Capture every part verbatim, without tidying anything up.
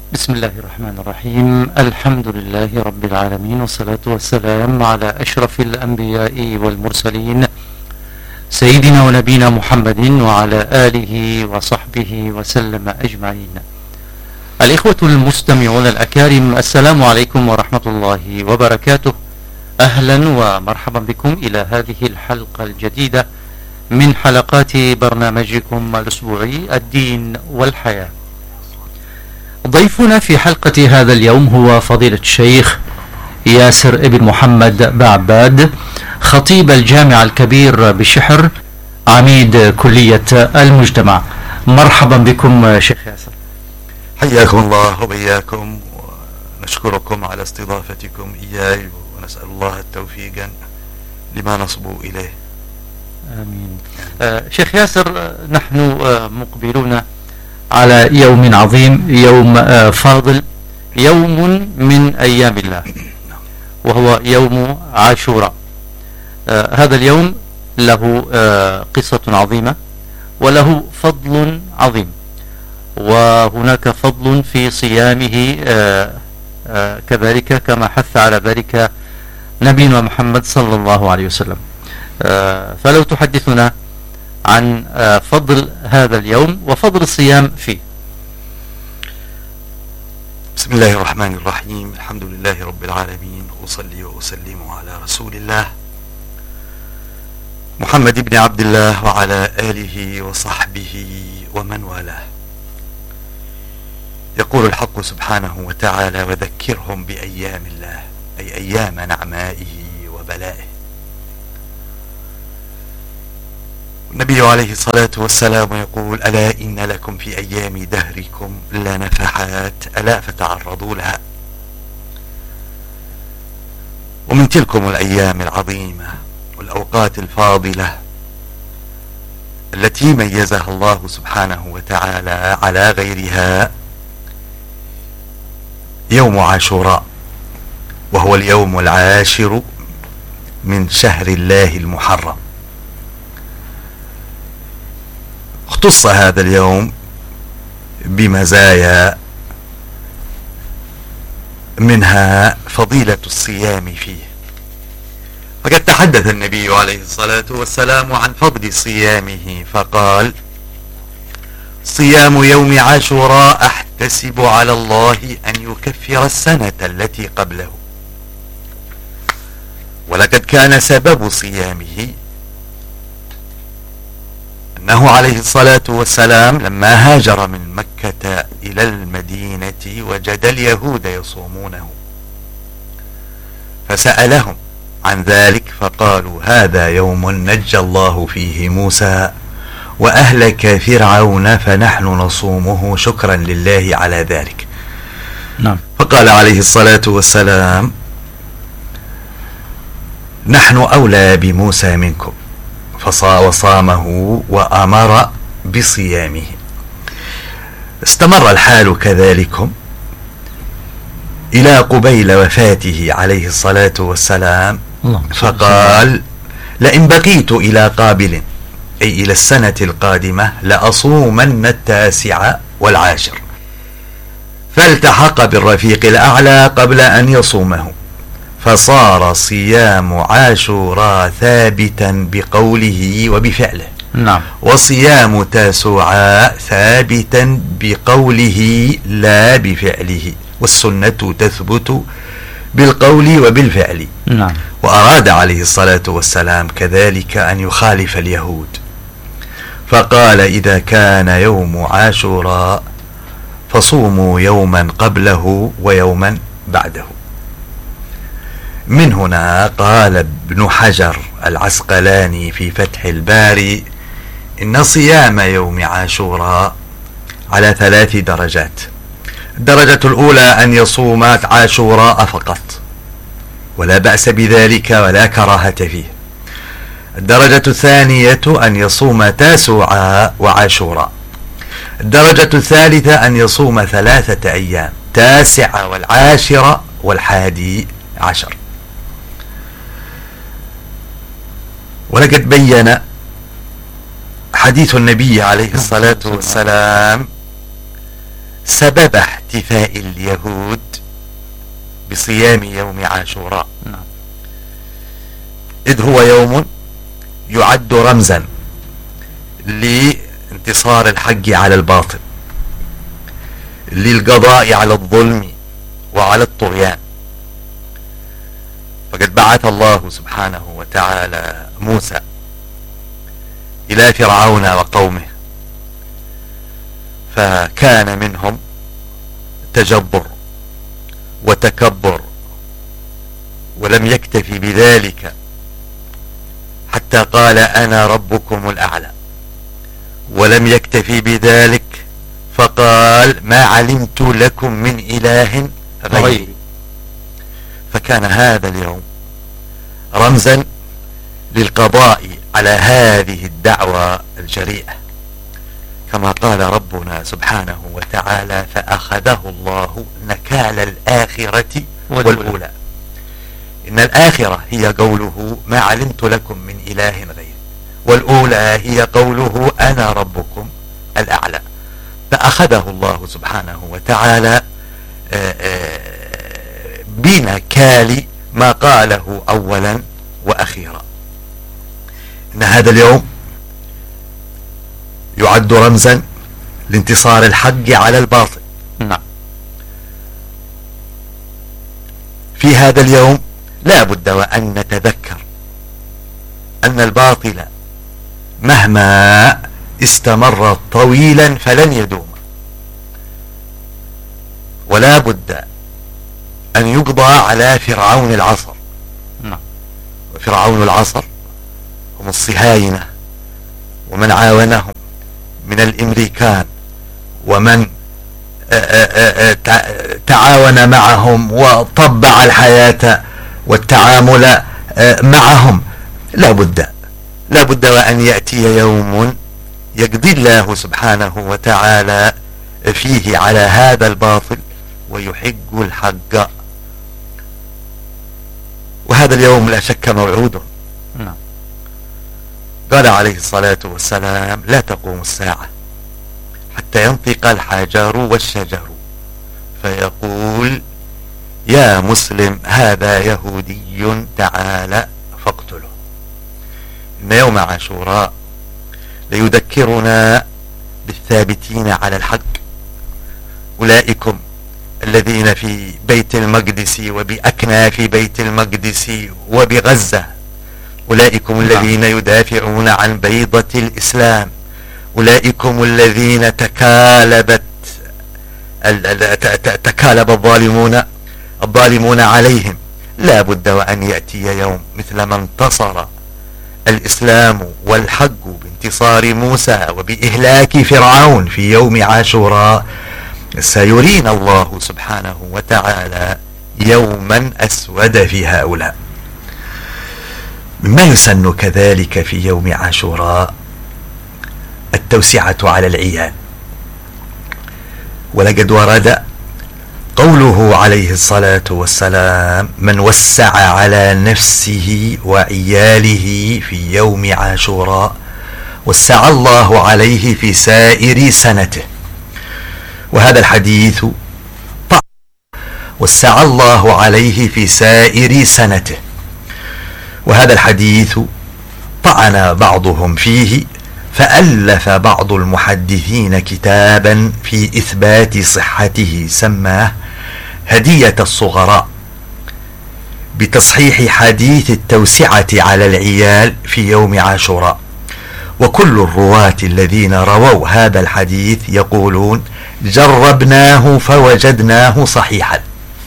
بسم الله الرحمن الرحيم. الحمد لله رب العالمين، والصلاة والسلام على أشرف الأنبياء والمرسلين، سيدنا ونبينا محمد وعلى آله وصحبه وسلم أجمعين. الإخوة المستمعون الأكارم، السلام عليكم ورحمة الله وبركاته. أهلا ومرحبا بكم إلى هذه الحلقة الجديدة من حلقات برنامجكم الأسبوعي الدين والحياة. ضيفنا في حلقة هذا اليوم هو فضيلة الشيخ ياسر ابن محمد بعباد، خطيب الجامع الكبير بشحر، عميد كلية المجتمع. مرحبا بكم شيخ ياسر. حياكم الله وبياكم، ونشكركم على استضافتكم إياي، ونسأل الله التوفيق لما نصبو إليه. آمين. آه شيخ ياسر، نحن آه مقبلون على يوم عظيم، يوم آه فاضل، يوم من أيام الله، وهو يوم عاشوراء. آه هذا اليوم له آه قصة عظيمة وله فضل عظيم، وهناك فضل في صيامه آه آه كذلك، كما حث على ذلك نبينا محمد صلى الله عليه وسلم. آه فلو تحدثنا عن آه فضل هذا اليوم وفضل الصيام فيه. بسم الله الرحمن الرحيم. الحمد لله رب العالمين، وأصلي وأسلم على رسول الله محمد بن عبد الله وعلى آله وصحبه ومن والاه. يقول الحق سبحانه وتعالى: وذكرهم بأيام الله، أي أيام نعمائه وبلائه. النبي عليه الصلاة والسلام يقول: ألا إن لكم في أيام دهركم لنفحات، ألا فتعرضوا لها. ومن تلكم الأيام العظيمة والأوقات الفاضلة التي ميزها الله سبحانه وتعالى على غيرها يوم عاشوراء، وهو اليوم العاشر من شهر الله المحرم. اختص هذا اليوم بمزايا، منها فضيلة الصيام فيه. فقد تحدث النبي عليه الصلاة والسلام عن فضل صيامه فقال: صيام يوم عاشوراء أحتسب على الله أن يكفر السنة التي قبله. ولقد كان سبب صيامه أنه عليه الصلاة والسلام لما هاجر من مكة إلى المدينة وجد اليهود يصومونه، فسألهم عن ذلك فقالوا: هذا يوم نجى الله فيه موسى وأهلك فرعون، فنحن نصومه شكرا لله على ذلك. نعم. فقال عليه الصلاة والسلام: نحن أولى بموسى منكم، وصامه وأمر بصيامه. استمر الحال كذلكم إلى قبيل وفاته عليه الصلاة والسلام، فقال: لئن بقيت إلى قابل، أي إلى السنة القادمة، لأصومن التاسع والعاشر. فالتحق بالرفيق الأعلى قبل أن يصومه، فصار صيام عاشوراء ثابتا بقوله وبفعله. نعم. وصيام تاسوعاء ثابتا بقوله لا بفعله، والسنة تثبت بالقول وبالفعل. نعم. وأراد عليه الصلاة والسلام كذلك أن يخالف اليهود، فقال: إذا كان يوم عاشوراء فصوموا يوما قبله ويوما بعده. من هنا قال ابن حجر العسقلاني في فتح الباري: إن صيام يوم عاشوراء على ثلاث درجات. الدرجة الأولى أن يصوم عاشوراء فقط، ولا بأس بذلك ولا كراهة فيه. الدرجة الثانية أن يصوم تاسوعاء وعاشوراء. الدرجة الثالثة أن يصوم ثلاثة أيام، تاسع والعاشرة والحادي عشر. ولقد بين حديث النبي عليه الصلاة والسلام سبب احتفاء اليهود بصيام يوم عاشوراء. نعم. إذ هو يوم يعد رمزا لانتصار الحق على الباطل، للقضاء على الظلم وعلى الطغيان. فقد بعث الله سبحانه وتعالى موسى إلى فرعون وقومه، فكان منهم تجبر وتكبر، ولم يكتفي بذلك حتى قال أنا ربكم الأعلى، ولم يكتفي بذلك فقال ما علمت لكم من إله غيري. فكان هذا اليوم رمزا للقضاء على هذه الدعوة الجريئة، كما قال ربنا سبحانه وتعالى فأخذه الله نكال الآخرة والأولى. إن الآخرة هي قوله ما علمت لكم من إله غيري، والأولى هي قوله أنا ربكم الأعلى. فأخذه الله سبحانه وتعالى بنكال ما قاله أولا وأخيرا. إن هذا اليوم يعد رمزا لانتصار الحق على الباطل. نعم. في هذا اليوم لا بد وأن نتذكر أن الباطل مهما استمر طويلا فلن يدوم، ولا بد أن يقضى على فرعون العصر. نعم. وفرعون العصر هم الصهاينة ومن عاونهم من الامريكان ومن تعاون معهم وطبع الحياة والتعامل معهم. لا بد لا بد وأن يأتي يوم يقضي الله سبحانه وتعالى فيه على هذا الباطل ويحق الحق، وهذا اليوم لا شك موعود. نعم. قال عليه الصلاة والسلام لا تقوم الساعة حتى ينطق الحجر والشجر فيقول يا مسلم هذا يهودي تعالى فاقتله. إن يوم عاشوراء ليذكرنا بالثابتين على الحق، أولئكم الذين في بيت المقدس وبأكناف بيت المقدس وبغزة، أولئكم الذين يدافعون عن بيضة الإسلام، أولئكم الذين تكالبت تكالب الظالمون الظالمون عليهم. لا بد وأن يأتي يوم مثل ما انتصر الإسلام والحق بانتصار موسى وبإهلاك فرعون في يوم عاشوراء، سيرينا الله سبحانه وتعالى يوما أسود في هؤلاء. مما يسن كذلك في يوم عاشوراء التوسعة على العيال، ولقد ورد قوله عليه الصلاة والسلام من وسع على نفسه وعياله في يوم عاشوراء وسع الله عليه في سائر سنته. وهذا الحديث وسع الله عليه في سائر سنته، وهذا الحديث طعن بعضهم فيه، فألف بعض المحدثين كتابا في إثبات صحته سماه هدية الصغراء بتصحيح حديث التوسعة على العيال في يوم عاشوراء. وكل الرواة الذين رووا هذا الحديث يقولون جربناه فوجدناه صحيحا.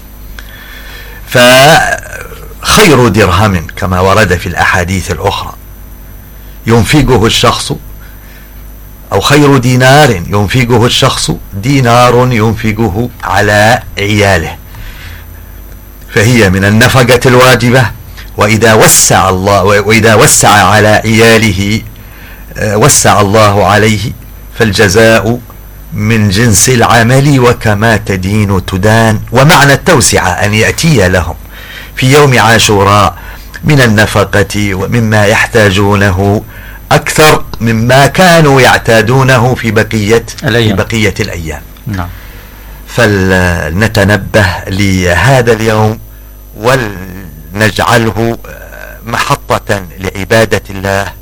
فخير درهم كما ورد في الأحاديث الأخرى ينفقه الشخص، أو خير دينار ينفقه الشخص دينار ينفقه على عياله، فهي من النفقة الواجبة. وإذا وسع الله وإذا وسع على عياله وسع الله عليه، فالجزاء من جنس العمل وكما تدين تدان. ومعنى التوسعة أن يأتي لهم في يوم عاشوراء من النفقة ومما يحتاجونه أكثر مما كانوا يعتادونه في بقية, في بقية الأيام. نعم. فلنتنبه لهذا اليوم ولنجعله محطة لعبادة الله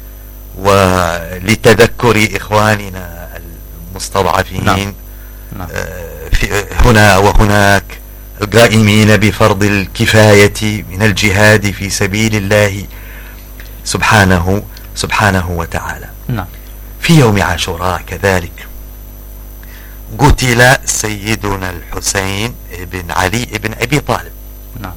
ولتذكر إخواننا المستضعفين. نعم. نعم. في هنا وهناك القائمين بفرض الكفاية من الجهاد في سبيل الله سبحانه سبحانه وتعالى. نعم. في يوم عاشوراء كذلك قتل سيدنا الحسين بن علي بن أبي طالب. نعم.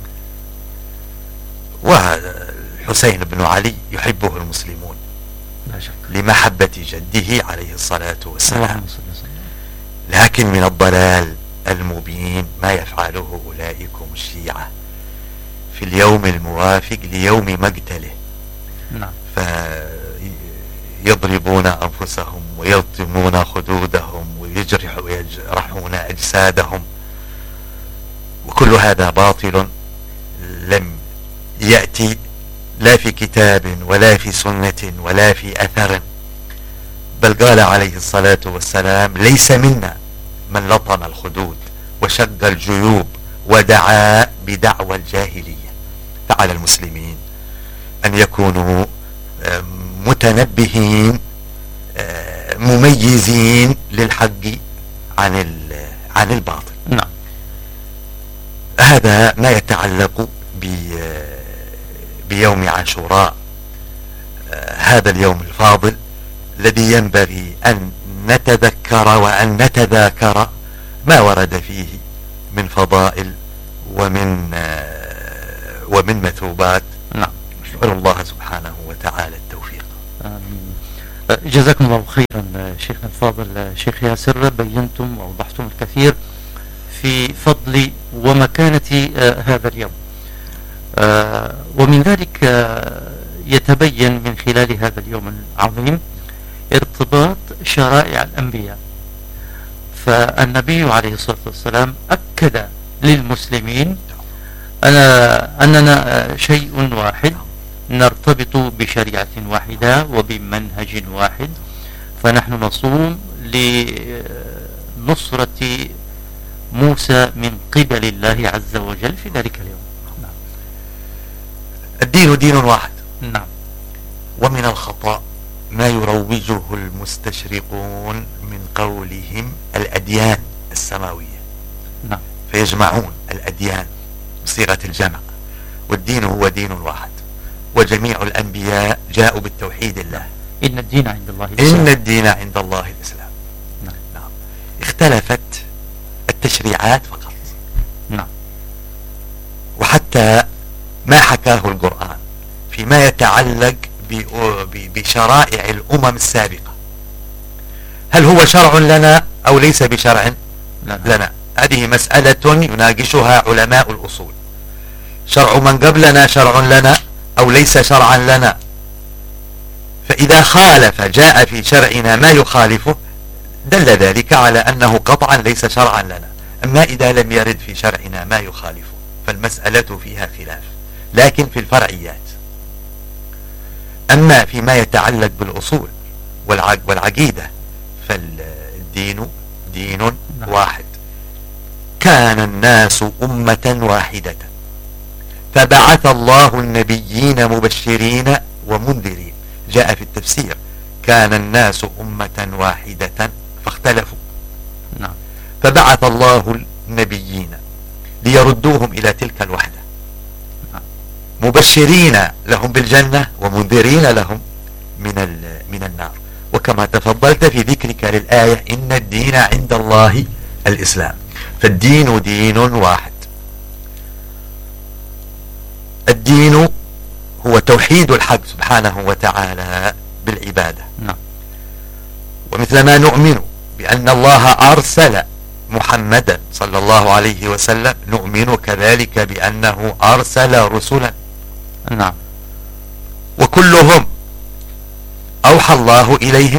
والحسين بن علي يحبه المسلمون لا شك لمحبة جده عليه الصلاة والسلام، لكن من الضلال المبين ما يفعله أولئكم الشيعة في اليوم الموافق ليوم مقتله. نعم. فيضربون أنفسهم ويلطمون خدودهم ويجرحون أجسادهم، وكل هذا باطل لم يأتي لا في كتاب ولا في سنة ولا في أثر، بل قال عليه الصلاة والسلام: ليس منا من لطم الخدود وشق الجيوب ودعا بدعوى الجاهلية. فعلى المسلمين أن يكونوا متنبهين مميزين للحق عن عن الباطل. نعم. هذا ما يتعلق بيوم عاشوراء، هذا اليوم الفاضل الذي ينبغي أن نتذكر وأن نتذاكر ما ورد فيه من فضائل ومن ومن مثوبات. نعم. نسأل الله سبحانه وتعالى التوفيق. آمين. جزاكم الله خيرا شيخنا الفاضل شيخ ياسر، بينتم وأوضحتم الكثير في فضل ومكانة هذا اليوم، ومن ذلك يتبين من خلال هذا اليوم العظيم ارتباط شرائع الأنبياء. فالنبي عليه الصلاة والسلام أكد للمسلمين أنا أننا شيء واحد، نرتبط بشريعة واحدة وبمنهج واحد، فنحن نصوم لنصرة موسى من قبل الله عز وجل في ذلك اليوم. نعم. الدين دين واحد. نعم. ومن الخطأ ما يروجه المستشرقون من قولهم الأديان السماوية. نعم. فيجمعون الأديان بصيغة الجمع، والدين هو دين واحد، وجميع الأنبياء جاءوا بالتوحيد الله. إن الدين عند الله الإسلام. إن الدين عند الله الإسلام. نعم. نعم. اختلفت التشريعات فقط. نعم. وحتى ما حكاه القرآن فيما يتعلق بشرائع الأمم السابقة، هل هو شرع لنا أو ليس بشرع لنا؟ لنا. هذه مسألة يناقشها علماء الأصول. شرع من قبلنا شرع لنا أو ليس شرعا لنا؟ فإذا خالف جاء في شرعنا ما يخالفه دل ذلك على أنه قطعا ليس شرعا لنا. أما إذا لم يرد في شرعنا ما يخالفه فالمسألة فيها خلاف، لكن في الفرعيات. أما فيما يتعلق بالأصول والعقيدة فالدين دين واحد. كان الناس أمة واحدة فبعث الله النبيين مبشرين ومنذرين. جاء في التفسير: كان الناس أمة واحدة فاختلفوا. نعم. فبعث الله النبيين ليردوهم إلى تلك الوحدة، مبشرين لهم بالجنة ومنذرين لهم من من النار. وكما تفضلت في ذكرك للآية: إن الدين عند الله الإسلام. فالدين دين واحد. الدين هو توحيد الحق سبحانه وتعالى بالعبادة. نعم. ومثل ما نؤمن بأن الله أرسل محمدا صلى الله عليه وسلم، نؤمن كذلك بأنه أرسل رسلا. نعم. وكلهم أوحى الله إليهم،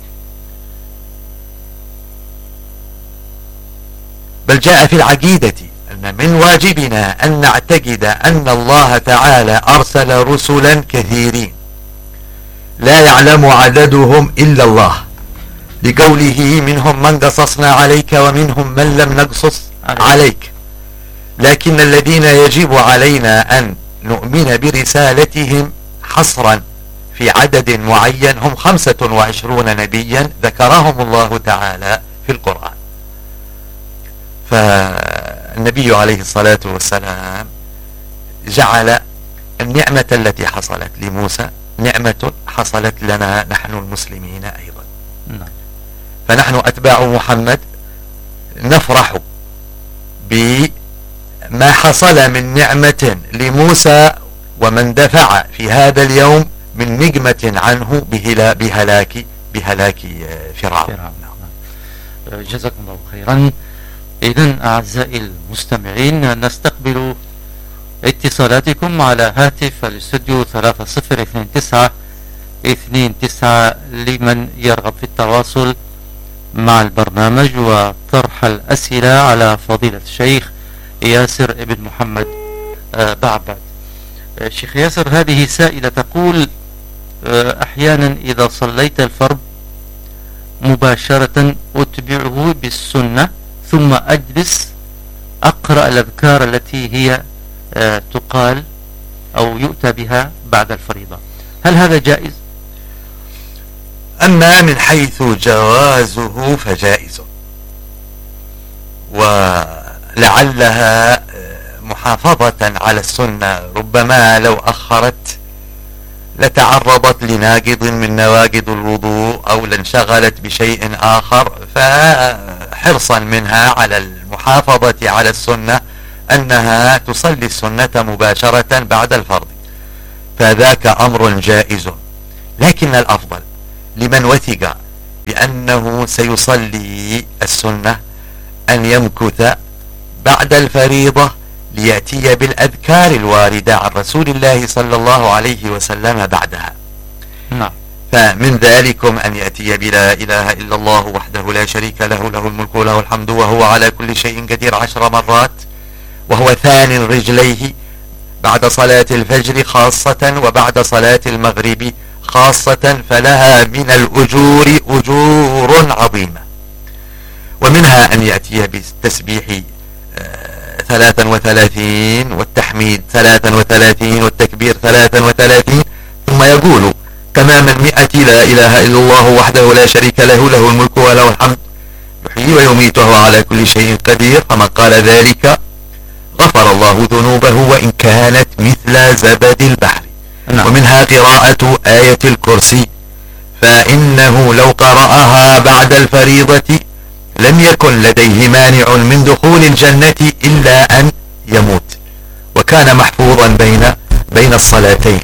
بل جاء في العقيدة أن من واجبنا أن نعتقد أن الله تعالى أرسل رسلا كثيرين لا يعلم عددهم إلا الله، لقوله منهم من قصصنا عليك ومنهم من لم نقصص عليك. لكن الذين يجب علينا أن نؤمن برسالتهم حصرا في عدد معين هم خمسة وعشرون نبيا ذكرهم الله تعالى في القرآن. فالنبي عليه الصلاة والسلام جعل النعمة التي حصلت لموسى نعمة حصلت لنا نحن المسلمين أيضا. فنحن أتباع محمد نفرح بما حصل من نعمة لموسى ومن دفع في هذا اليوم من نقمة عنه بهلاك بهلاك فرعون. جزاكم الله خيرا. إذن أعزائي المستمعين نستقبل اتصالاتكم على هاتف الاستوديو ثلاثة صفر اثنين تسعة اثنين تسعة لمن يرغب في التواصل مع البرنامج وطرح الأسئلة على فضيلة الشيخ ياسر ابن محمد بعبد. شيخ ياسر، هذه سائلة تقول: أحيانا إذا صليت الفرض مباشرة أتبعه بالسنة ثم أجلس أقرأ الأذكار التي هي تقال أو يؤتى بها بعد الفريضة، هل هذا جائز؟ أما من حيث جوازه فجائز، ولعلها محافظة على السنة، ربما لو أخرت لتعرضت لناقض من نواقض الوضوء أو لانشغلت بشيء آخر، فحرصا منها على المحافظة على السنة أنها تصلي السنة مباشرة بعد الفرض، فذاك أمر جائز. لكن الأفضل لمن وثق بأنه سيصلي السنة أن يمكث بعد الفريضة ليأتي بالأذكار الواردة عن رسول الله صلى الله عليه وسلم بعدها. نعم. فمن ذلكم أن يأتي بلا إله إلا الله وحده لا شريك له له الملك وله الحمد وهو على كل شيء قدير عشر مرات، وهو ثان رجليه بعد صلاة الفجر خاصة وبعد صلاة المغرب خاصة، فلها من الأجور أجور عظيمة. ومنها أن يأتي بالتسبيح ثلاثا وثلاثين والتحميد ثلاثا وثلاثين والتكبير ثلاثا وثلاثين، ثم يقول تمام المئة لا إله إلا الله وحده لا شريك له له الملك وله الحمد يحيي ويميت وهو على كل شيء قدير، فمن قال ذلك غفر الله ذنوبه وإن كانت مثل زبد البحر. نعم. ومنها قراءة آية الكرسي، فإنه لو قرأها بعد الفريضة لم يكن لديه مانع من دخول الجنة إلا أن يموت، وكان محفوظا بين بين الصلاتين.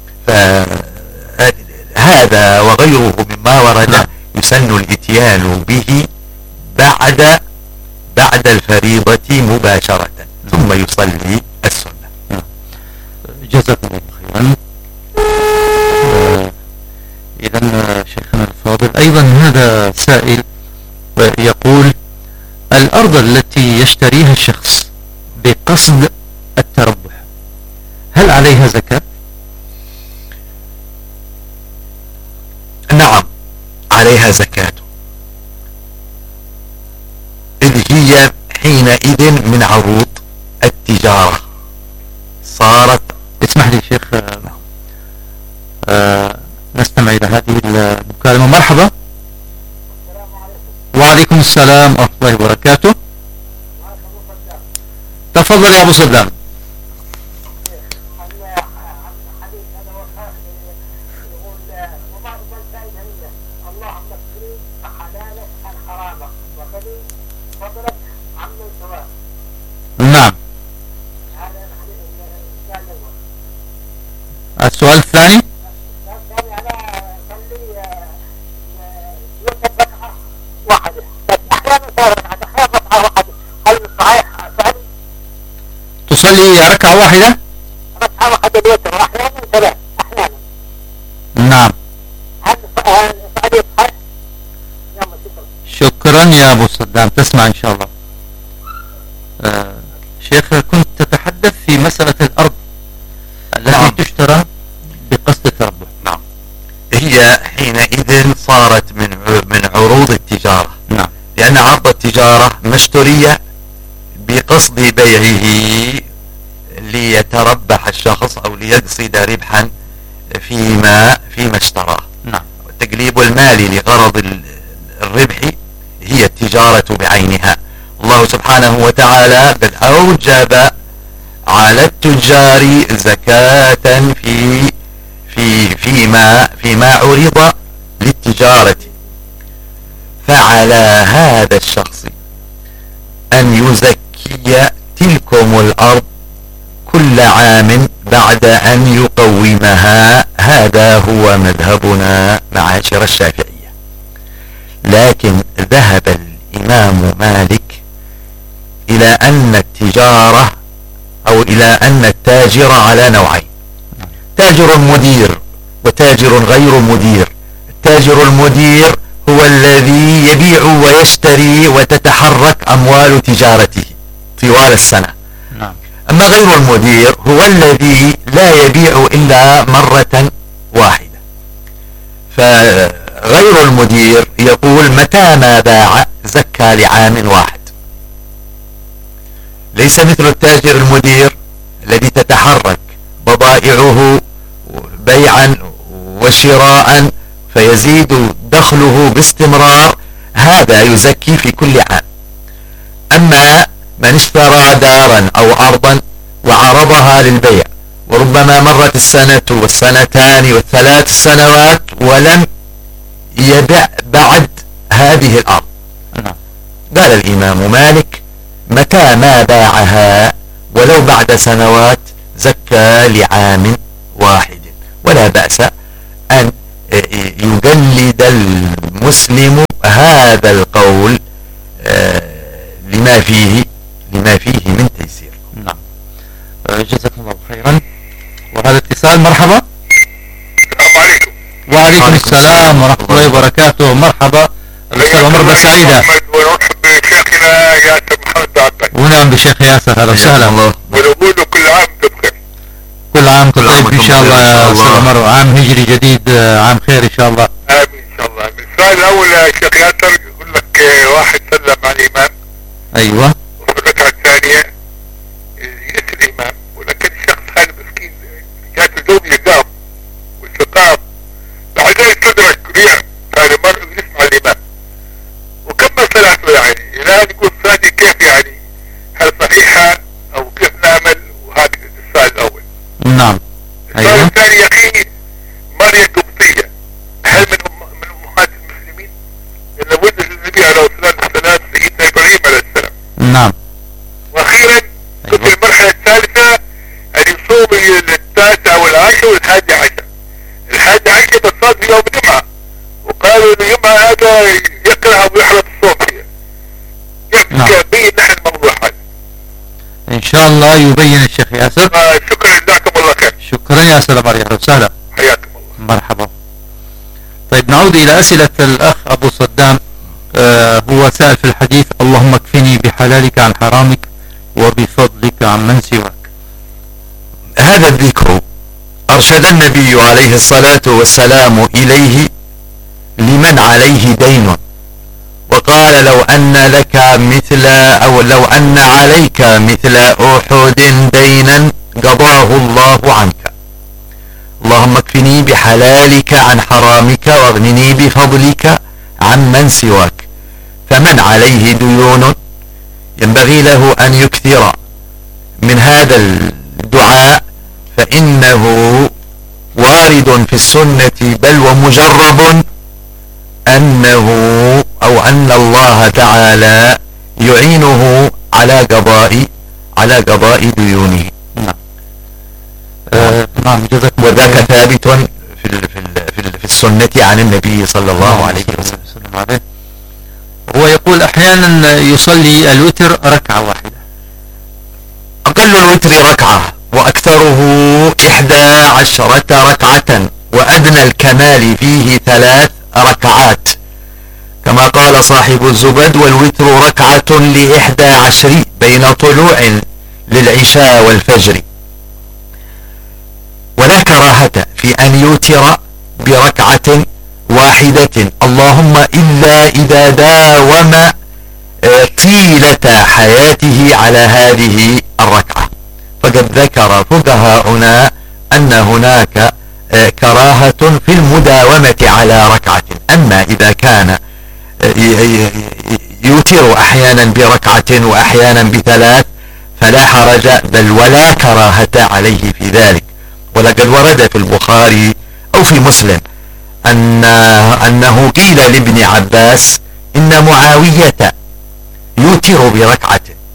فهذا وغيره مما ورد يسن الاتيان به بعد بعد الفريضة مباشرة ثم يصلي السنة. جزاكم الله خيرا. إذن شيخنا الفاضل، أيضا هذا سائل يقول: الأرض التي يشتريها الشخص بقصد التربح هل عليها زكاة؟ نعم عليها زكاة، إذ هي حينئذ من عروض التجارة صارت. اسمح لي شيخ، آه نستمع إلى هذه المكالمة. مرحبا. وعليكم السلام ورحمة الله وبركاته. تفضل يا أبو صدام. نعم. السؤال الثاني: تصلي ركعة واحدة؟ ركعة واحدة الوتر، وأحيانا ثلاث أحيانا. نعم. شكرا يا أبو صدام، تسمع إن شاء الله. آه شيخ، كنت تتحدث في مسألة الأرض التي نعم. تشترى بقصد التربح. نعم، هي حينئذ صارت من من عروض بقصد بيعه ليتربح الشخص أو ليقصد ربحا فيما فيما اشتراه. نعم. تقليب المال لغرض الربح هي التجارة بعينها. الله سبحانه وتعالى بل أوجب على التجار زكاة في في فيما فيما عرض للتجارة. فعلى هذا الشخص أن يزكي تلكم الأرض كل عام بعد أن يقومها. هذا هو مذهبنا معاشر الشافعية. لكن ذهب الإمام مالك إلى أن التجارة أو إلى أن التاجر على نوعين: تاجر مدير وتاجر غير مدير. التاجر المدير هو الذي يبيع ويشتري وتتحرك أموال تجارته طوال السنة. نعم. أما غير المدير هو الذي لا يبيع إلا مرة واحدة. فغير المدير يقول متى ما باع زكى لعام واحد. ليس مثل التاجر المدير الذي تتحرك بضائعه بيعا وشراء فيزيد دخله باستمرار، هذا يزكي في كل عام. أما من اشترى دارا أو أرضا وعرضها للبيع وربما مرت السنة والسنتان والثلاث سنوات ولم يبع بعد هذه الأرض، قال الإمام مالك متى ما باعها ولو بعد سنوات زكى لعام واحد. ولا بأس أن يقلد المسلم هذا القول لما فيه لما فيه من تيسير. نعم. جزاكم الله خيرا. وهذا اتصال. مرحبا. السلام عليكم. وعليكم السلام ورحمة الله وبركاته. مرحبا الأستاذ عمر بن سعيدة. ونرحب بشيخنا ياسر محمد عبد. ونعم بشيخ ياسر، هلا وسهلا. ونقول له كل عام بخير. كل عام طيب إن شاء الله يا أستاذ عمر، عام هجري جديد، عام خير إن شاء الله. آمين إن شاء الله. السؤال الأول يا شيخ ياسر يقول لك واحد سلم على الإمام. أيوه. وفي الركعة الثانية يأتي الإمام، ولكن الشخص هذا مسكين جات زوجي قام واستقام بعدين استدرك ريع ثاني مرة يسمع الإمام وكمل صلاته. يعني الآن يقول ثاني كيف يعني؟ هل صحيحة أو كيف نعمل؟ وهذا السؤال الأول. نعم. السؤال أيوه. الثاني يا أخي مريم قبطية هل من أم من أمهات المسلمين؟ لأن ولد النبي عليه الصلاة والسلام سيدنا إبراهيم عليه السلام. نعم. وأخيرا كنت أيوه. المرحلة الثالثة أن يصوم التاسع والعاشر والحادي عشر. الحادي عشر بتصاد في يوم الجمعة، وقالوا إن الجمعة هذا يكره ويحرم الصوم فيها. كيف نعم. يبين نحن الموضوع هذا؟ إن شاء الله يبين الشيخ ياسر. آه شكرا، جزاكم الله خير. شكرا يا أستاذ عمر، أهلا وسهلا. حياكم الله. مرحبا. طيب نعود إلى أسئلة الأخ أبو صدام. آه هو سأل في الحديث: اللهم اكفني بحلالك عن حرامك وبفضلك عن من سواك. هذا الذكر أرشد النبي عليه الصلاة والسلام إليه لمن عليه دين، وقال: لو أن لك مثل أو لو أن عليك مثل أحد دينا قضاه الله عنك. اللهم اكفني بحلالك عن حرامك واغنني بفضلك عن من سواك. فمن عليه ديون ينبغي له أن يكثر من هذا الدعاء، فإنه وارد في السنة بل ومجرب أنه أو أن الله تعالى يعينه على قضاء على قضاء ديونه. نعم. آه نعم جزاكم الله. وذاك ثابت في ال في ال في, ال في السنة عن النبي صلى الله عليه وسلم. عليه. هو يقول أحيانا يصلي الوتر ركعة واحدة. أقل الوتر ركعة وأكثره إحدى عشرة ركعة، وأدنى الكمال فيه ثلاث ركعات، كما قال صاحب الزبد: والوتر ركعة لإحدى عشر بين طلوع للعشاء والفجر. ولا كراهة في أن يوتر بركعة واحدة، اللهم إلا إذا داوم طيلة حياته على هذه الركعة. فقد ذكر فقهاؤنا أن هناك كراهة في المداومة على ركعة. أما إذا كان يوتر أحيانا بركعة وأحيانا بثلاث فلا حرج بل ولا كراهة عليه في ذلك. ولقد ورد في البخاري أو في مسلم أن أنه قيل لابن عباس إن معاوية يوتر بركعة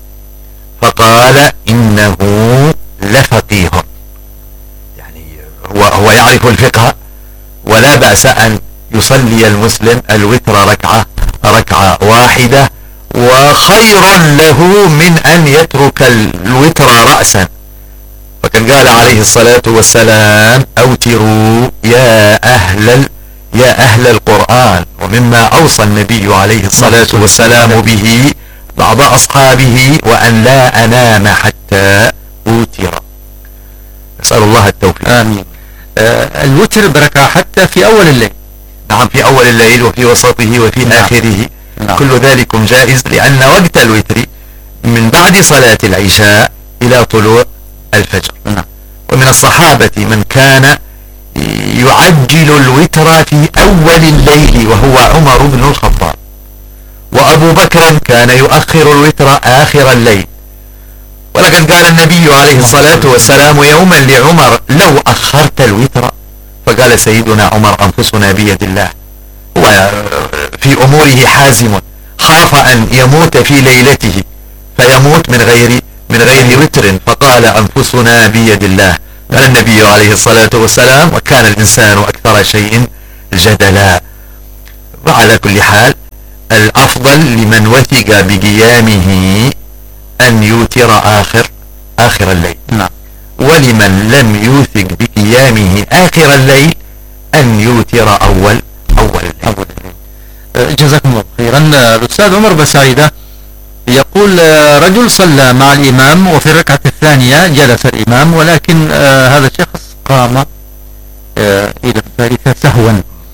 فقال إنه لفقيه، يعني هو, هو يعرف الفقه ولا بأس أن يصلي المسلم الوتر ركعة ركعة واحدة، وخير له من أن يترك الوتر رأسا. فكان قال عليه الصلاة والسلام أوتروا يا أهل يا أهل القرآن، ومما أوصى النبي عليه الصلاة والسلام به بعض أصحابه وأن لا أنام حتى أوتر. نسأل الله التوفيق. آمين. آه الوتر بركة حتى في أول الليل. نعم، في أول الليل وفي وسطه وفي نعم. آخره. نعم. كل ذلك جائز، لأن وقت الوتر من بعد صلاة العشاء إلى طلوع الفجر. نعم. ومن الصحابة من كان يعجل الوتر في أول الليل وهو عمر بن الخطاب، وأبو بكر كان يؤخر الوتر آخر الليل. ولقد قال النبي عليه الصلاة والسلام يوما لعمر لو أخرت الوتر، فقال سيدنا عمر أنفسنا بيد الله، هو في أموره حازم، خاف أن يموت في ليلته فيموت من غير من غير وتر، فقال أنفسنا بيد الله. قال النبي عليه الصلاة والسلام وكان الإنسان أكثر شيء جدلا. وعلى كل حال الأفضل لمن وثق بقيامه أن يوتر آخر آخر الليل. نعم. ولمن لم يوثق بقيامه آخر الليل أن يوتر أول أول الليل. أول الليل. جزاكم الله خيرا. الأستاذ عمر بسعيدة يقول رجل صلى مع الإمام وفي الركعة الثانية جلس الإمام، ولكن آه هذا الشخص قام آه إلى الثالثة سهوا،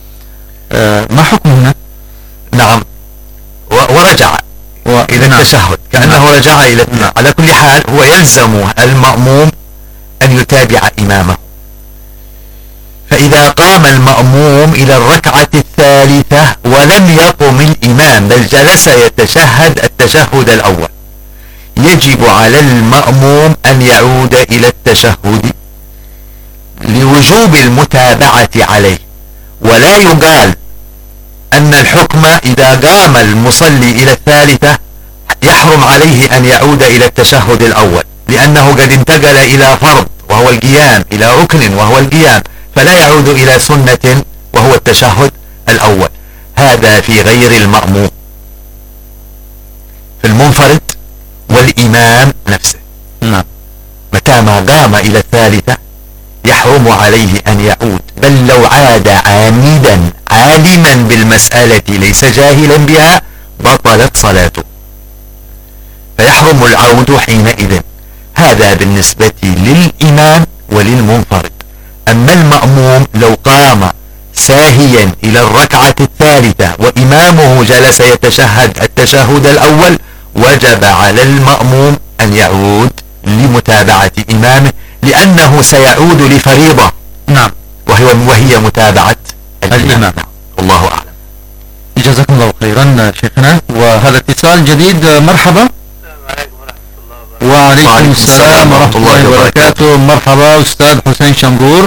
آه ما حكمه؟ نعم، ورجع و... إلى نعم. التشهد كأنه نعم. رجع إلى نعم. على كل حال هو يلزم المأموم أن يتابع إمامه، فإذا قام المأموم إلى الركعة الثالثة ولم يقم الإمام بل جلس يتشهد التشهد الأول، يجب على المأموم أن يعود إلى التشهد لوجوب المتابعة عليه. ولا يقال أن الحكم إذا قام المصلي إلى الثالثة يحرم عليه أن يعود إلى التشهد الأول، لأنه قد انتقل إلى فرض وهو القيام، إلى ركن وهو القيام، فلا يعود إلى سنة وهو التشهد الأول. هذا في غير المأموم، في المنفرد والإمام نفسه. نعم. متى ما قام إلى الثالثة يحرم عليه أن يعود، بل لو عاد عامدا عالما بالمسألة ليس جاهلا بها بطلت صلاته، فيحرم العود حينئذ. هذا بالنسبة للإمام وللمنفرد. أما المأموم لو قام ساهيا إلى الركعة الثالثة وإمامه جلس يتشهد التشهد الأول وجب على المأموم أن يعود لمتابعة إمامه، لأنه سيعود لفريضة. نعم. وهي, وهي متابعة الإمام. الله أعلم. جزاكم الله خيرا شيخنا. وهذا اتصال جديد. مرحبا. وعليكم السلام ورحمة الله وبركاته. مرحبا أستاذ حسين شنبور.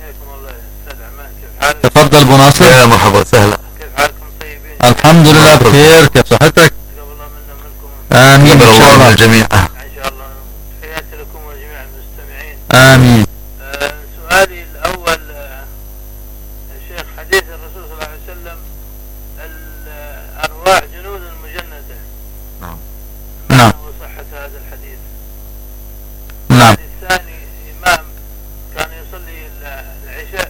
تفضل بناصر. يا مرحبا سهلا. كيف حالكم طيبين؟ الحمد لله بخير. كيف صحتك؟ آمين إن شاء الله الجميع. إن شاء الله. تحياتي لكم وجميع المستمعين. آمين. آه سؤالي الأول آه الشيخ، حديث الرسول صلى الله عليه وسلم الأرواح جنود مجندة. نعم. نعم. وصحة هذا الحديث. نعم. الثاني إمام كان يصلي العشاء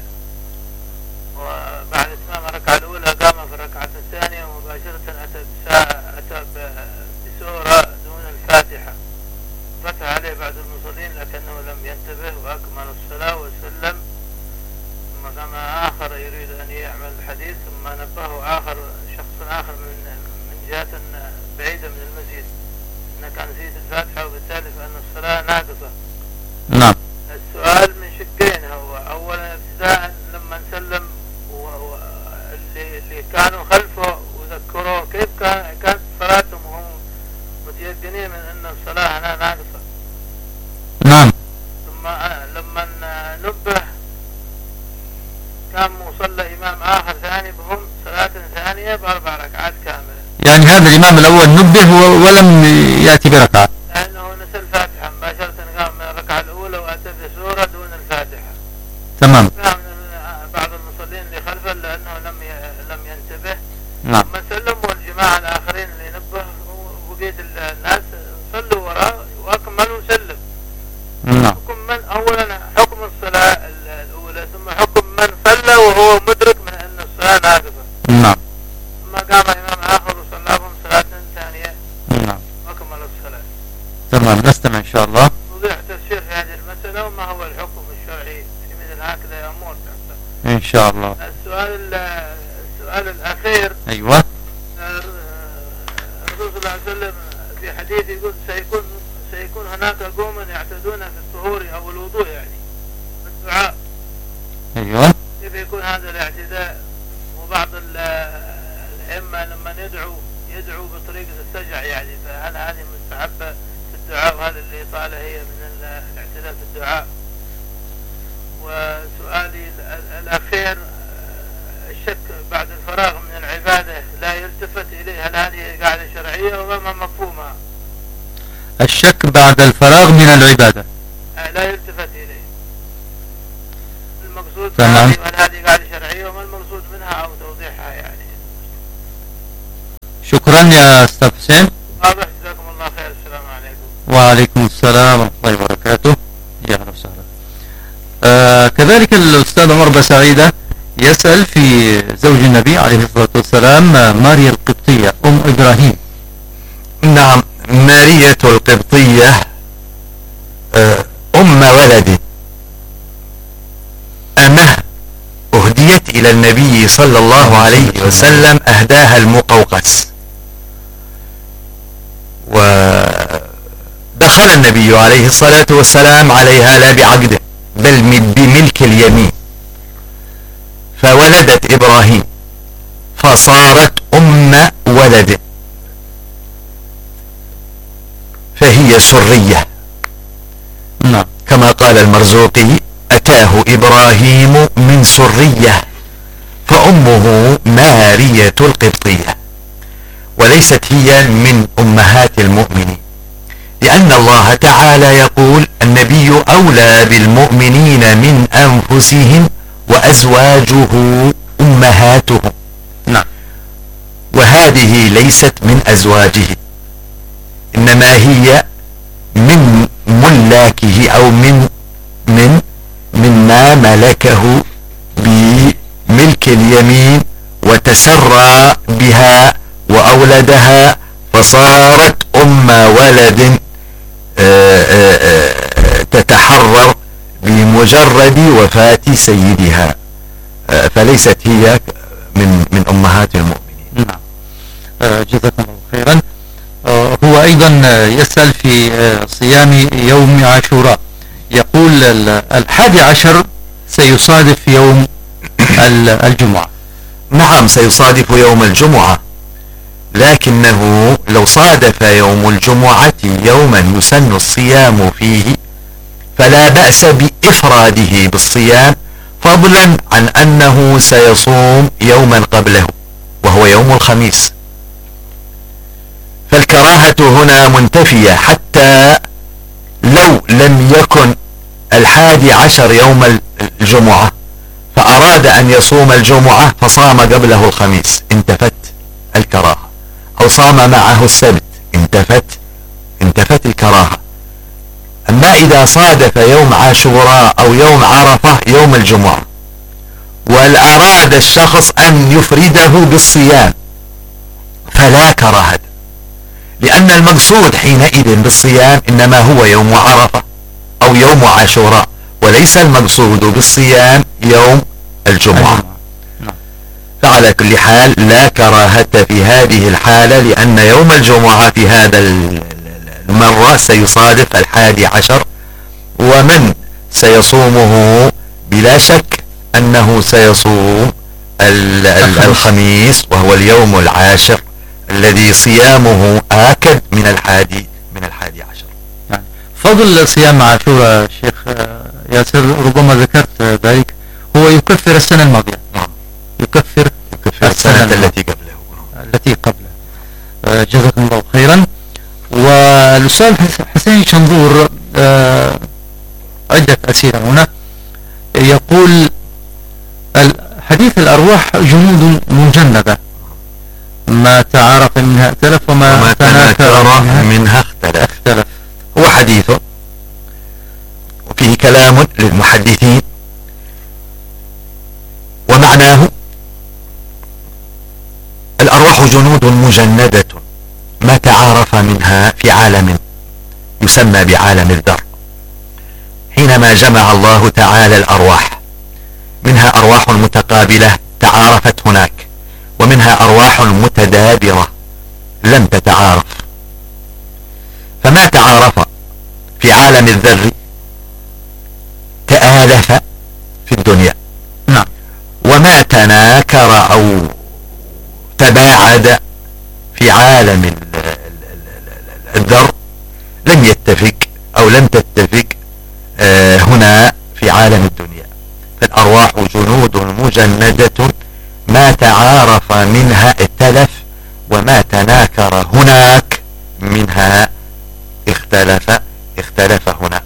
وبعد إتمام الركعة الأولى قام في الركعة الثانية مباشرة أتى أتى بسورة دون الفاتحة، فتح عليه بعض المصلين لكنه لم ينتبه وأكمل الفاتحة وبالتالي فإن الصلاة ناقصة. نعم. السؤال من شقين، هو أولا ابتداء لما نسلم واللي اللي كانوا خلفه وذكروه كيف كان كانت صلاتهم وهم متيقنين من أن الصلاة هنا ناقصة. نعم. ثم لما نبه كان مصلى إمام آخر ثاني بهم صلاة ثانية بأربع ركعات كاملة. يعني هذا الإمام الأول نبه ولم يأتي بركعة، لأنه نسى الفاتحة مباشرة، قام من الركعة الأولى وأتى بسورة دون الفاتحة. تمام. فهم بعض المصلين اللي خلفه لأنه لم لم ينتبه. نعم. ثم سلم والجماعة الآخرين اللي نبه وبقية الناس صلوا وراه وأكملوا سلم. نعم. حكم من أولا حكم الصلاة الأولى، ثم حكم من صلى وهو مدرك من أن الصلاة ناقصة. نعم. ثم قام إمام آخر وصلى بهم صلاة ثانية. نعم. وأكمل الصلاة. تمام، نستمع إن شاء الله. وضع تفسير في هذه المسألة وما هو الحكم الشرعي في مثل هكذا أمور. إن شاء الله. السؤال السؤال الأخير. أيوة. الرسول صلى الله عليه وسلم في حديث يقول سيكون سيكون هناك قوم يعتدون في الطهور أو الوضوء، يعني الدعاء. أيوة. كيف يكون هذا الاعتداء؟ وبعض الأئمة لما يدعو يدعو بطريقة السجع، يعني فهل هذه مستحبة في الدعاء؟ وهل الإطالة هي من الاعتداء في الدعاء؟ وسؤالي الأخير، الشك بعد الفراغ من العبادة لا يلتفت إليه، هل هذه قاعدة شرعية وما مفهومها؟ الشك بعد الفراغ من العبادة لا يلتفت إليه، المقصود تمام. هل هذه قاعدة شرعية وما المقصود منها أو توضيحها يعني؟ شكرا يا أستاذ حسين. واضح، جزاكم الله خير. السلام عليكم. وعليكم السلام ورحمة الله وبركاته. يا أهلا وسهلا. آه كذلك الأستاذ عمر بسعيدة يسأل في زوج النبي عليه الصلاة والسلام ماريا القبطية أم إبراهيم. نعم، مارية القبطية أم ولد أمه أهديت إلى النبي صلى الله عليه وسلم، أهداها المقوقس، ودخل النبي عليه الصلاة والسلام عليها لا بعقد بل بملك اليمين، فولدت إبراهيم فصارت أم ولد، فهي سرية. نعم. كما قال المرزوقي: أتاه إبراهيم من سرية فأمه مارية القبطية، وليست هي من أمهات المؤمنين، لأن الله تعالى يقول: النبي أولى بالمؤمنين من أنفسهم وأزواجه أمهاتهم. نعم. وهذه ليست من أزواجه، إنما هي من ملاكه أو من من مما ملكه بملك اليمين، وتسرى بها وأولدها فصارت أم ولد تتحرر بمجرد وفاة سيدها، فليست هي من من أمهات المؤمنين. نعم. جزاكم الله خيرا. هو أيضا يسأل في صيام يوم عاشوراء، يقول الحادي عشر سيصادف يوم الجمعة. نعم، سيصادف يوم الجمعة، لكنه لو صادف يوم الجمعة يوما يسن الصيام فيه فلا بأس بإفراده بالصيام، فضلا عن أنه سيصوم يوما قبله وهو يوم الخميس، فالكراهة هنا منتفية، حتى لو لم يكن الحادي عشر يوم الجمعة فأراد أن يصوم الجمعة فصام قبله الخميس انتفت الكراهة، أو صام معه السبت انتفت انتفت الكراهة. أما إذا صادف يوم عاشوراء أو يوم عرفة يوم الجمعة وأراد الشخص أن يفرده بالصيام فلا كراهة، لأن المقصود حينئذ بالصيام إنما هو يوم عرفة أو يوم عاشوراء، وليس المقصود بالصيام يوم الجمعة. فعلى كل حال لا كراهة في هذه الحالة، لأن يوم الجمعة في هذا مرة سيصادف الحادي عشر، ومن سيصومه بلا شك أنه سيصوم الخميس وهو اليوم العاشر الذي صيامه آكد من الحادي من الحادي عشر. يعني فضل صيام عاشوراء شيخ ياسر ربما ذكرت ذلك، هو يكفر السنة الماضية. نعم، يكفر, يكفر السنة التي قبله التي قبله. جزاكم الله خيرا. والأستاذ حسين شنظور عدة أسئلة هنا، يقول حديث الأرواح جنود مجندة، ما تعارف منها ائتلف وما, وما تناكر منها, منها اختلف. اختلف. هو حديث وفيه كلام للمحدثين، ومعناه الأرواح جنود مجندة ما تعارف منها في عالم يسمى بعالم الذر. حينما جمع الله تعالى الأرواح، منها أرواح متقابلة تعارفت هناك، ومنها أرواح متدابرة لم تتعارف. فما تعارف في عالم الذر تآلف في الدنيا، نعم. وما تناكر أو تباعد في عالم الذر لم يتفق أو لم تتفق هنا في عالم الدنيا. فالأرواح جنود مجندة ما تعارف منها ائتلف، وما تناكر هناك منها اختلف اختلف هنا.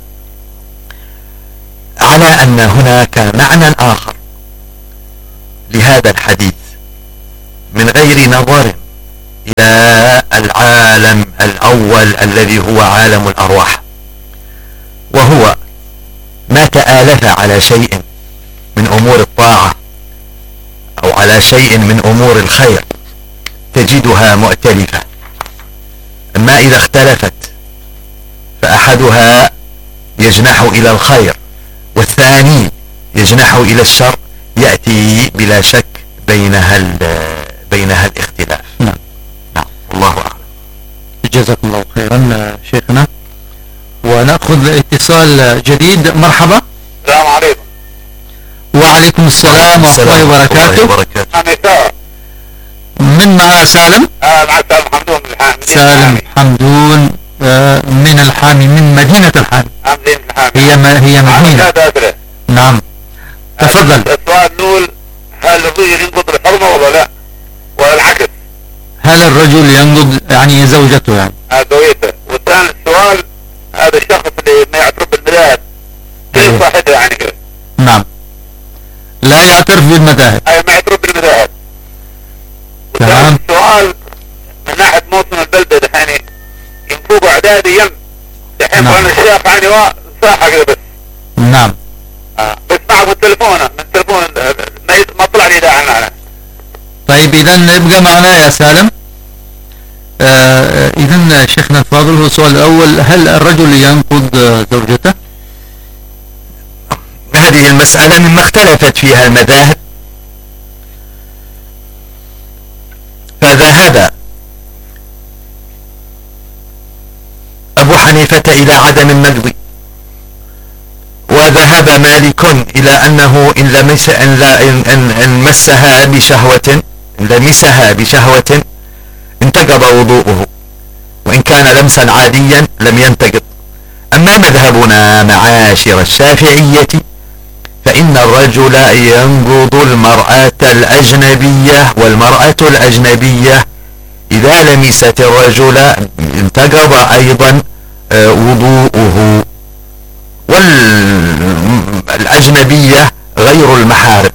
على أن هناك معنى آخر لهذا الحديث من غير نظر إلى العالم الأول الذي هو عالم الأرواح، وهو ما تآلف على شيء من أمور الطاعة أو على شيء من أمور الخير تجدها مؤتلفة. أما إذا اختلفت فأحدها يجنح إلى الخير والثاني يجنح إلى الشر، يأتي بلا شك بينها بينها الاختلاف. نعم. نعم، الله أعلم. جزاكم الله خيرا شيخنا. ونأخذ اتصال جديد. مرحبا. السلام عليكم. وعليكم السلام ورحمة الله وبركاته. من معنا سالم؟ اه مع سالم حمدون من الحامي. سالم حمدون آه من الحامي، من مدينة الحامي. مدينة الحامي. هي ما هي مدينة. نعم. تفضل. السؤال نقول هل الرجل ينقض الحرمة ولا لا؟ ولا العكس؟ هل الرجل ينقض يعني زوجته يعني؟ اه زوجته. والثاني السؤال هذا الشخص اللي ما يعترف بالمذاهب كيف صاحبه يعني كده؟ نعم. لا يعترف بالمذاهب. اي ما يعترف بالمذاهب. تمام. السؤال من ناحية موسم البلدة دحين ينفوقوا اعداد يم دحين نعم. قرن الشيخ يعني صاحة كده بس. نعم. آه. بس معه تليفونه من تليفون ما, يت... ما طلع لي اذاعة معنا. طيب اذا نبقى معنا يا سالم. آه اذا شيخنا الفاضل، هو السؤال الاول، هل الرجل ينقض زوجته؟ هذه المسألة مما اختلفت فيها المذاهب، فذهب أبو حنيفة إلى عدم النقض، وذهب مالك إلى أنه إن لمس إن, لا إن, إن, إن مسها بشهوة إن لمسها بشهوة انتقض وضوءه، وإن كان لمسا عاديا لم ينتقض. أما مذهبنا معاشر الشافعية فإن الرجل ينقض المرأة الأجنبية، والمرأة الأجنبية إذا لمست الرجل انتقض أيضا وضوءه. والأجنبية غير المحارم،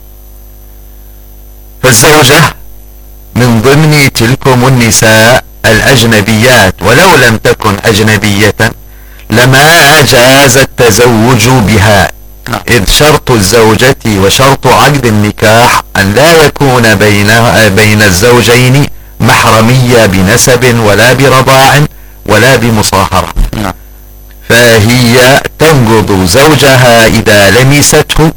فالزوجة من ضمن تلكم النساء الأجنبيات، ولو لم تكن أجنبية لما جاز التزوج بها، إذ شرط الزوجة وشرط عقد النكاح أن لا يكون بين بين الزوجين محرمية بنسب ولا برضاع ولا بمصاهرة. فهي تنقض زوجها إذا لمسته،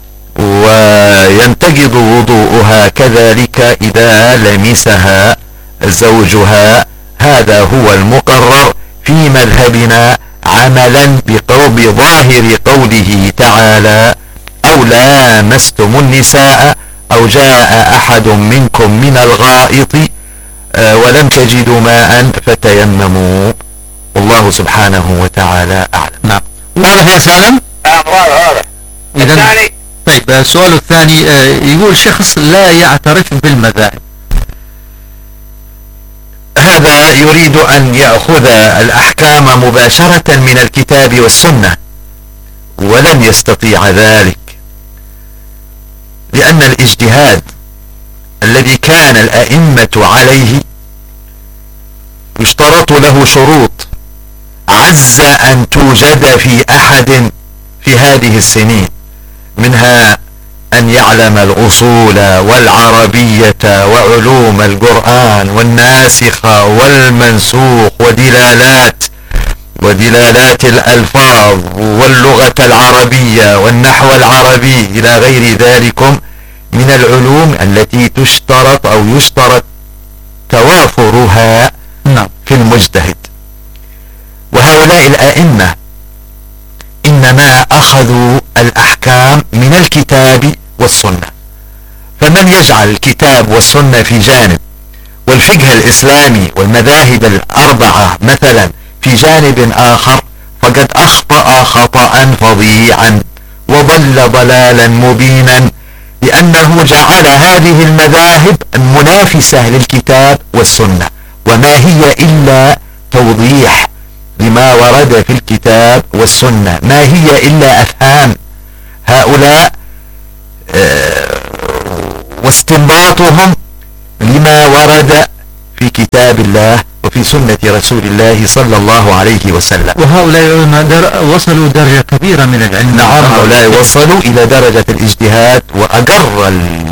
وينتقض وضوءها كذلك إذا لمسها زوجها. هذا هو المقرر في مذهبنا عملا بقول بظاهر قوله تعالى أو لامستم النساء أو جاء أحد منكم من الغائط ولم تجدوا ماء فتيمموا. والله سبحانه وتعالى أعلم. نعم. واضح يا سالم؟ نعم واضح واضح. الثاني. طيب السؤال الثاني يقول شخص لا يعترف بالمذاهب، هذا يريد أن يأخذ الأحكام مباشرة من الكتاب والسنة، ولن يستطيع ذلك، لأن الاجتهاد الذي كان الأئمة عليه يشترط له شروط عز أن توجد في أحد في هذه السنين، منها أن يعلم الأصول والعربية وعلوم القرآن والناسخ والمنسوخ ودلالات ودلالات الألفاظ واللغة العربية والنحو العربي إلى غير ذلك من العلوم التي تشترط أو يشترط توافرها في المجتهد. وهؤلاء الأئمة إنما أخذوا الأحكام من الكتاب والسنة، فمن يجعل الكتاب والسنة في جانب والفقه الإسلامي والمذاهب الأربعة مثلا في جانب آخر فقد أخطأ خطأ فظيعا وضل ضلالا مبينا، لأنه جعل هذه المذاهب منافسة للكتاب والسنة، وما هي إلا توضيح لما ورد في الكتاب والسنة، ما هي إلا أفهام هؤلاء واستنباطهم لما ورد في كتاب الله وفي سنة رسول الله صلى الله عليه وسلم. وهؤلاء در... وصلوا درجة كبيرة من العلم. نعم، هؤلاء وصلوا إلى درجة الاجتهاد، وأقر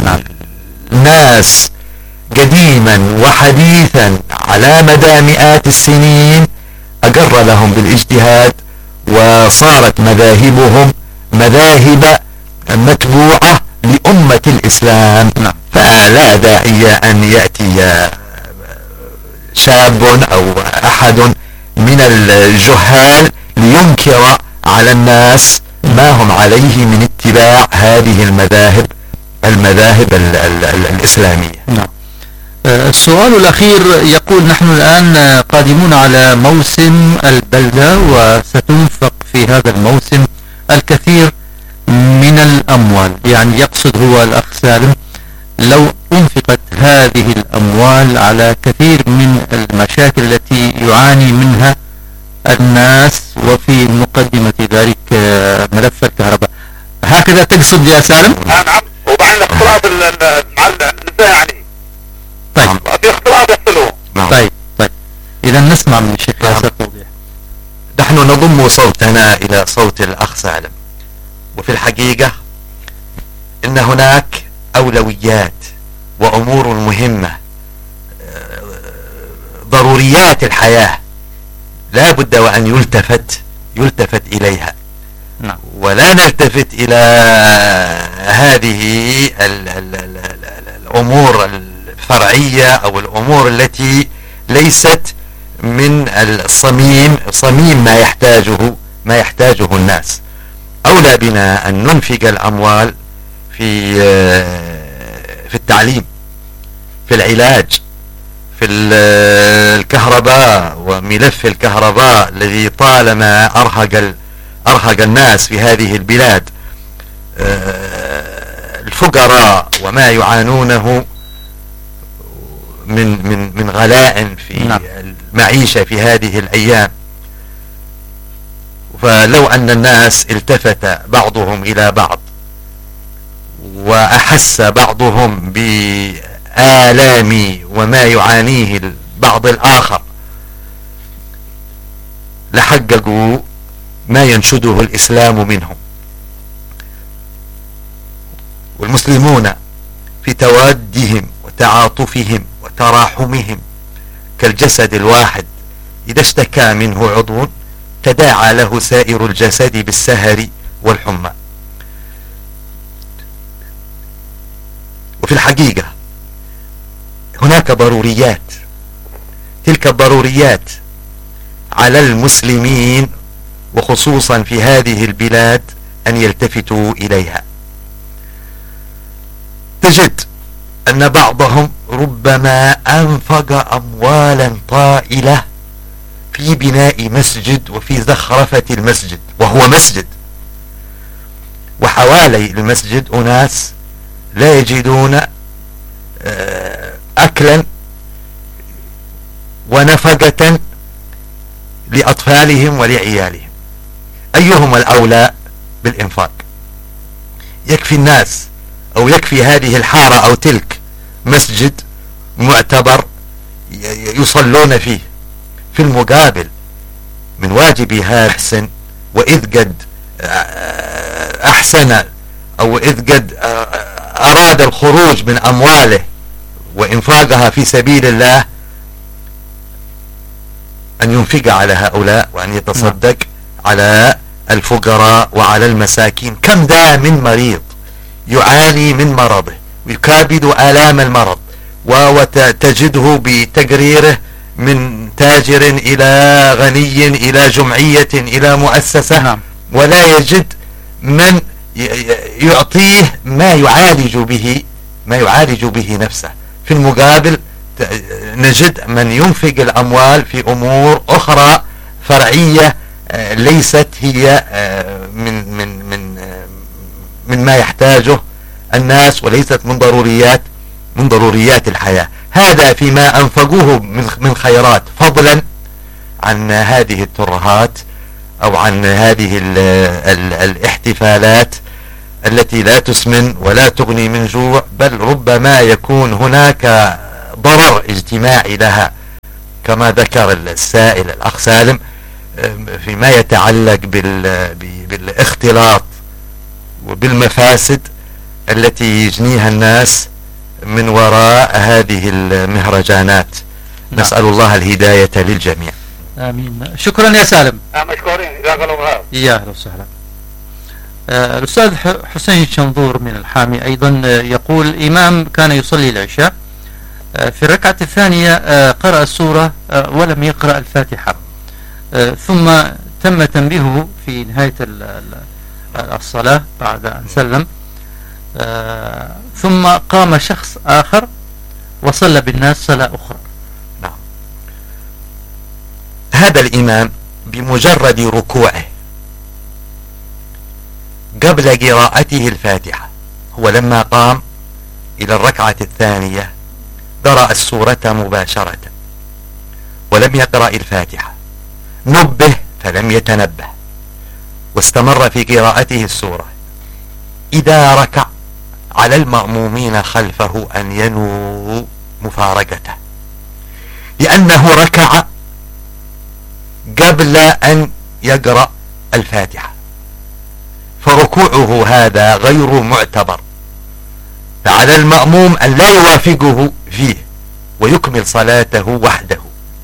الناس قديما وحديثا على مدى مئات السنين أقر لهم بالاجتهاد، وصارت مذاهبهم مذاهب متبوعة لأمة الإسلام. فلا داعي أن يأتي شاب أو أحد من الجهال لينكر على الناس ما هم عليه من اتباع هذه المذاهب المذاهب ال ال ال الإسلامية. نعم. السؤال الأخير يقول نحن الآن قادمون على موسم البلدة، وستنفق في هذا الموسم الكثير من الأموال، يعني يقصد هو الأخ سالم لو أنفقت هذه الأموال على كثير من المشاكل التي يعاني منها الناس، وفي مقدمة ذلك ملف الكهرباء، هكذا تقصد يا سالم؟ نعم، وبعدين اختلاط مع النساء يعني. طيب في اختلاط يحصلوا. طيب طيب إذا نسمع من الشيخ ياسر توضيح. نحن نضم صوتنا إلى صوت الأخ سالم، وفي الحقيقة إن هناك أولويات وأمور مهمة، ضروريات الحياة لا بد وأن يلتفت يلتفت إليها. نعم. ولا نلتفت إلى هذه ال ال ال ال الأمور الفرعية أو الأمور التي ليست من الصميم صميم ما يحتاجه ما يحتاجه الناس. أولى بنا أن ننفق الأموال في في التعليم، في العلاج، في الكهرباء وملف الكهرباء الذي طالما أرهق أرهق الناس في هذه البلاد، الفقراء وما يعانونه من من من غلاء في نعم. المعيشة في هذه الأيام. فلو أن الناس التفت بعضهم إلى بعض وأحس بعضهم بآلام وما يعانيه البعض الآخر لحققوا ما ينشده الإسلام منهم. والمسلمون في توادهم وتعاطفهم وتراحمهم كالجسد الواحد، إذا اشتكى منه عضو تداعى له سائر الجسد بالسهر والحمى. وفي الحقيقة هناك ضروريات، تلك الضروريات على المسلمين وخصوصا في هذه البلاد أن يلتفتوا إليها. تجد أن بعضهم ربما أنفق أموالا طائلة في بناء مسجد وفي زخرفة المسجد، وهو مسجد، وحوالي المسجد أناس لا يجدون أكلا ونفقة لأطفالهم ولعيالهم. أيهم الأولى بالإنفاق؟ يكفي الناس أو يكفي هذه الحارة أو تلك مسجد معتبر يصلون فيه. في المقابل من واجبها أحسن، وإذ قد أحسن أو إذ قد أراد الخروج من أمواله وإنفاقها في سبيل الله أن ينفق على هؤلاء وأن يتصدق على الفقراء وعلى المساكين. كم ذا من مريض يعاني من مرضه ويكابد آلام المرض، وتجده بتقريره من تاجر إلى غني إلى جمعية إلى مؤسسة، نعم. ولا يجد من يعطيه ما يعالج به ما يعالج به نفسه. في المقابل نجد من ينفق الأموال في أمور أخرى فرعية ليست هي من من من من ما يحتاجه الناس، وليست من ضروريات من ضروريات الحياة. هذا فيما أنفقوه من من خيرات، فضلا عن هذه الترهات أو عن هذه ال ال الاحتفالات التي لا تسمن ولا تغني من جوع، بل ربما يكون هناك ضرر اجتماعي لها، كما ذكر السائل الأخ سالم فيما يتعلق بالاختلاط وبالمفاسد التي يجنيها الناس من وراء هذه المهرجانات. نعم. نسأل الله الهداية للجميع. آمين. شكرا يا سالم. مشكورين. جزاك الله خير. يا أهلا وسهلا. آه الأستاذ حسين شنظور من الحامي أيضا يقول: إمام كان يصلي العشاء، آه في الركعة الثانية آه قرأ السورة آه ولم يقرأ الفاتحة، آه ثم تم تنبيهه في نهاية الصلاة بعد أن سلم، آه ثم قام شخص آخر وصلى بالناس صلاة أخرى. نعم. هذا الإمام بمجرد ركوعه قبل قراءته الفاتحة، هو لما قام إلى الركعة الثانية قرأ السورة مباشرة ولم يقرأ الفاتحة، نبه فلم يتنبه واستمر في قراءته السورة. إذا ركع على المأمومين خلفه أن ينووا مفارقته، لأنه ركع قبل أن يقرأ الفاتحة، فركوعه هذا غير معتبر، فعلى المأموم أن لا يوافقه فيه ويكمل صلاته وحده.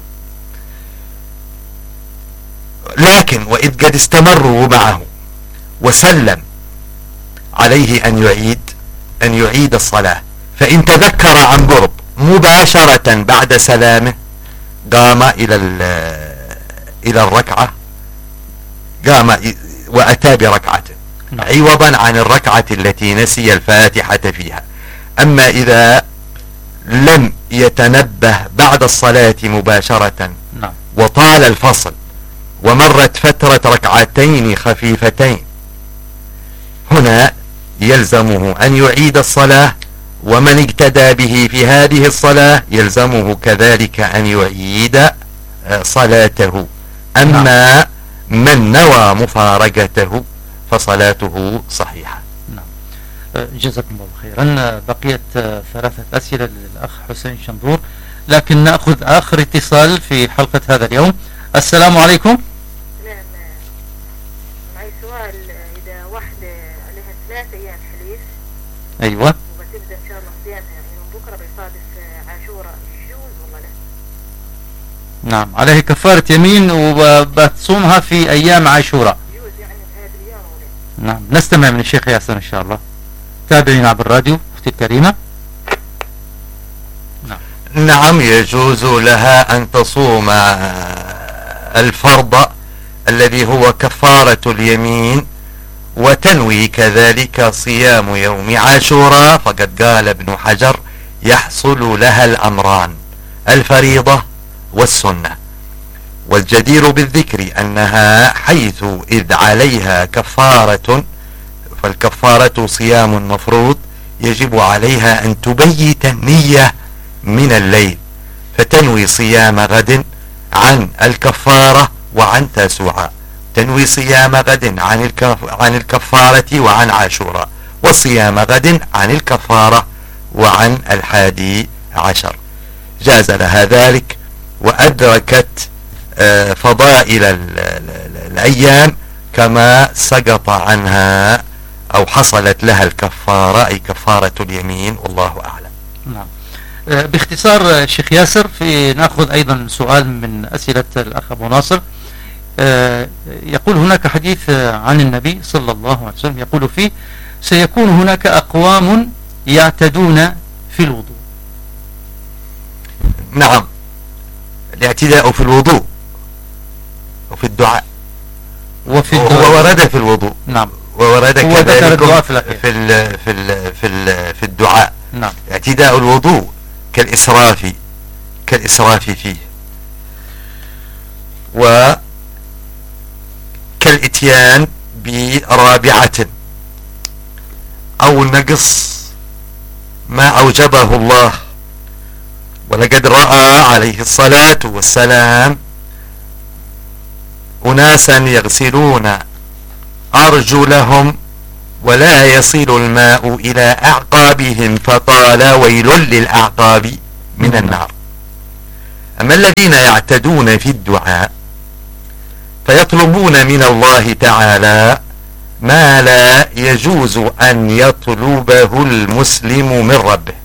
لكن وإذ قد استمروا معه وسلم عليه أن يعيد أن يعيد الصلاة، فإن تذكر عن قرب مباشرة بعد سلامه قام إلى إلى الركعة، قام وأتى بركعة عوضا عن الركعة التي نسي الفاتحة فيها. أما إذا لم يتنبه بعد الصلاة مباشرة وطال الفصل ومرت فترة ركعتين خفيفتين، هنا يلزمه أن يعيد الصلاة، ومن اقتدى به في هذه الصلاة يلزمه كذلك أن يعيد صلاته. أما من نوى مفارقته فصلاته صحيحة. نعم. جزاكم الله خيرا. بقيت ثلاثة أسئلة للأخ حسين شنظور، لكن نأخذ آخر اتصال في حلقة هذا اليوم. السلام عليكم. نعم، معي سؤال. إذا واحدة لها ثلاثة أيام حليف، أيوة، وبتبدأ إن شاء الله صيامها يعني بكرة بيصادف عاشوراء، يجوز ولا لا؟ نعم، عليه كفارة يمين وبتصومها في أيام عاشوراء. يجوز يعني في هذه الأيام ولا؟ نعم، نستمع من الشيخ ياسر إن شاء الله. تابعين عبر الراديو أختي الكريمة. نعم. نعم، يجوز لها أن تصوم الفرض الذي هو كفارة اليمين، وتنوي كذلك صيام يوم عاشوراء، فقد قال ابن حجر يحصل لها الأمران الفريضة والسنة. والجدير بالذكر أنها حيث إذ عليها كفارة، فالكفارة صيام مفروض يجب عليها أن تبيت النية من الليل، فتنوي صيام غد عن الكفارة وعن تاسوعاء، تنوي صيام غد عن الكف عن الكفارة وعن عاشوراء، وصيام غد عن الكفارة وعن الحادي عشر. جاز لها ذلك وأدركت فضائل الأيام كما سقط عنها أو حصلت لها الكفارة، أي كفارة اليمين، والله أعلم. نعم. باختصار شيخ ياسر، في نأخذ أيضا سؤال من أسئلة الأخ أبو ناصر. يقول هناك حديث عن النبي صلى الله عليه وسلم يقول فيه: سيكون هناك أقوام يعتدون في الوضوء. نعم، الاعتداء في الوضوء وفي الدعاء، وفي الدعاء هو ورد في الوضوء. نعم، وورد كذلك في ال في ال في ال في, ال في الدعاء. نعم. اعتداء الوضوء كالإسراف كالإسراف فيه، وكالإتيان برابعة أو نقص ما أوجبه الله. ولقد رأى عليه الصلاة والسلام أناسا يغسلون أرجلهم ولا يصل الماء إلى أعقابهم، فقال: ويل للأعقاب من النار. أما الذين يعتدون في الدعاء فيطلبون من الله تعالى ما لا يجوز أن يطلبه المسلم من ربه،